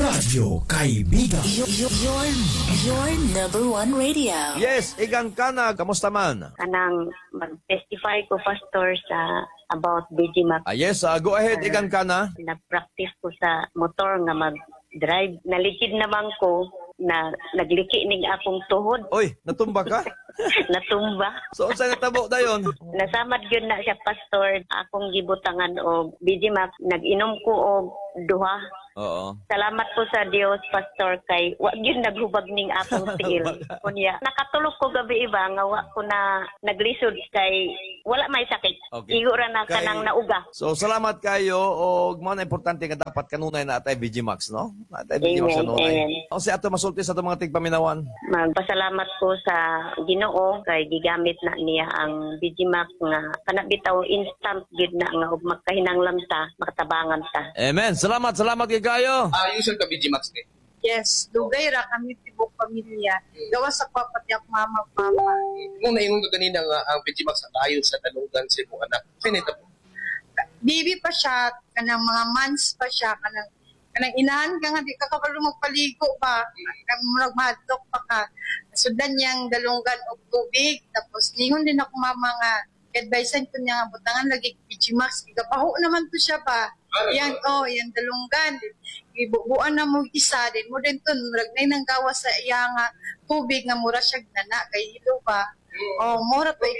Radyo Kaibigan. Your number one radio. Yes, Igang Kana, kamusta man? Kanang mag-testify ko, Pastor, sa about BGMAX. Yes, go ahead, Igang Kana. Nag-practice ko sa motor nga mag-drive. Nalikid naman ko na nagliki ning akong tuhod. Oy, natumba ka? Natumba. So, saan natabo na yun? Nasamad yun na siya, Pastor. Akong gibutangan o BGMAX. Nag-inom ko og duha. Oo. Salamat po sa Dios, Pastor, kay wag yun naghubag ning akong tiil. Kunya, nakatulog ko gabi iba nga wa ko na naglisod kay wala may sakit. Okay. Igo ra na kanang nauga. So, salamat kayo. O, mga na importante nga dapat kanunay na atay BGMAX, no? Atay BGMAX kanunay. O, si ato masulti sa itong mga tigpaminawan. Magpasalamat po sa Ginoo kay gigamit na niya ang BGMAX nga kanabitaw instant gid na nga ug magkahinanglan ta, makatabangan ta. Amen. Salamat kayo. Usual ka BGMAX din. Yes, dugay ra kami tibok pamilya. Gawa sa pati ak mama. Kung naingon ka kanina nga ang BGMAX sa tayo sa talugan sa imong anak. Sinita po. Bibi pa siya, kanang mga months pa siya, kanang inahan ka nga, di ka kabalo magpaligo pa. Magmadok pa ka. Sudan niyang dalunggan og tubig. Tapos, ningon din ako mama nga, advisean ko niya nga, butangan lagi BGMAX. Igapaho naman to siya pa. Yan, yan dalunggan. Ibubuan na mo isa din. Mo din to, ragnay nang gawa sa iya nga tubig nga mura siya nana. Kay ilo pa. Mura pa.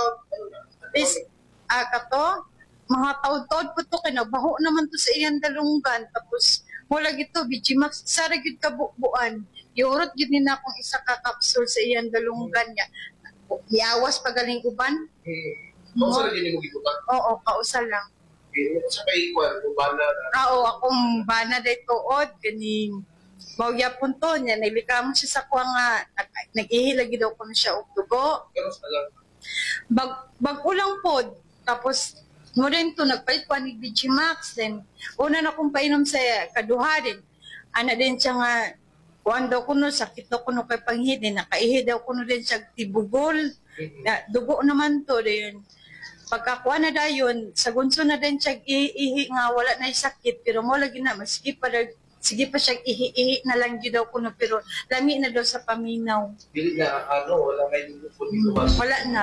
Kato, mga taod-taod po to, kinabaho naman to sa iyang dalunggan. Tapos, mula gito, BGMAX, sarag yun kabubuan. Iurot yun din akong isa ka-capsule sa iyang dalunggan niya. Iyawas pagaling uban. Kausa lagi mo gitutan? Oo, kausa lang. Sa paikuan, kung bana na. Akong bana day tuod, ganing mawya punto niya, nailikam siya sa kuwa nga, nag-ihilagi daw ko na siya og dugo. Bag-ulang pod, tapos mo rin to, nagpalit ko ni BGMAX, then una na kong painom sa kaduha din. Ana din siya nga, kuwan daw ko no, sakit daw ko no kay panghid, nakaihi daw ko no din siya tibugol, dugo naman to, din. Pagkakuha na dayon, sa gunso na din siya ihi nga, wala na yung sakit, pero mo lagi na, sige pa siya ihi na lang yun daw kuno, pero lami na daw sa paminaw. Dili na, wala may lupon dito mas. Wala na.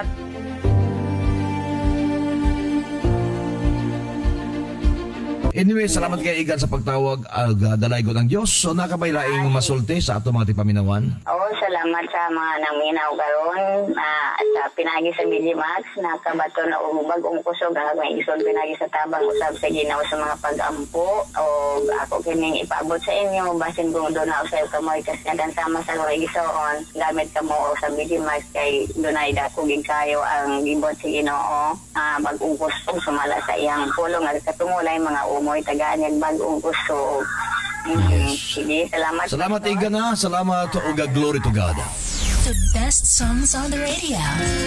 Anyway, salamat kay Igan sa pagtawag. Dalay ko ng Diyos. So, nakapailaing masulti sa ato mga tipaminawan. Oo, salamat sa mga naminaw karon sa pinagi sa BGMAX, nakabato na bagong kusog ang may isod pinagi sa tabang usab sa Ginoo sa mga pag-ampo. O ako kining ipaabot sa inyo, basin kung doon na usayo kamoy kasi nadan sama sa Lorigisoon, gamit ka mo sa BGMAX kay dunay dakugig kayo ang gibot sa Ginoo. Bagong kusog sumala sa iyang pulong at katungulay mga umoy tagaan bagong kusog. Sige, salamat. Salamat, Igan, ha. Salamat. Glory to God. The best songs on the radio.